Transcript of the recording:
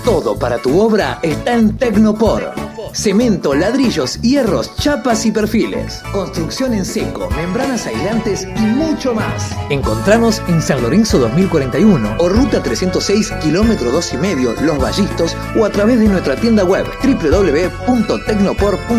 Todo para tu obra está en Tecnopor. Cemento, ladrillos, hierros, chapas y perfiles. Construcción en seco, membranas aislantes y mucho más. Encontranos en San Lorenzo 2041 o Ruta 306, kilómetro 2,5, Los Vallistos, o a través de nuestra tienda web www.tecnopor.com.